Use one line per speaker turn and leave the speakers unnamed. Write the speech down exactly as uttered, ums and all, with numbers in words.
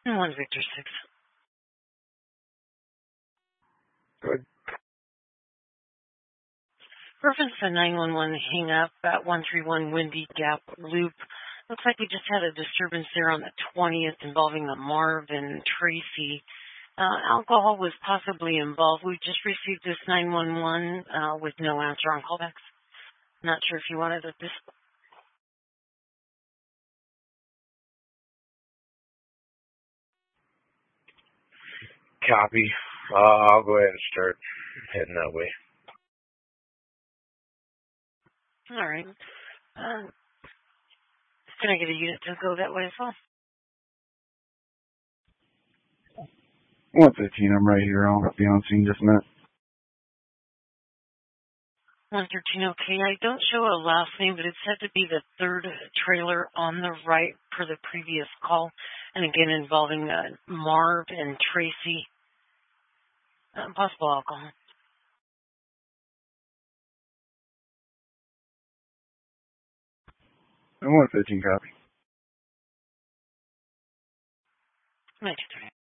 And one Victor six.
Good.
Reference the nine one one hang up at one three one Windy Gap Loop. Looks like we just had a disturbance there on the twentieth involving the Marv and Tracy. Uh, alcohol was possibly involved. We just received this nine one one uh, with no answer on callbacks. Not sure if you wanted a dis-
Copy. Uh, I'll go ahead and start heading that way.
All right. Uh, can I get a unit to go that way as well?
one fifteen, I'm right here. I'll be on scene just a minute.
one thirteen, okay. I don't show a last name, but it's said to be the third trailer on the right per the previous call. And again, involving uh, Marv and Tracy. Uh, possible alcohol.
one fifteen, copy.
ninety-three.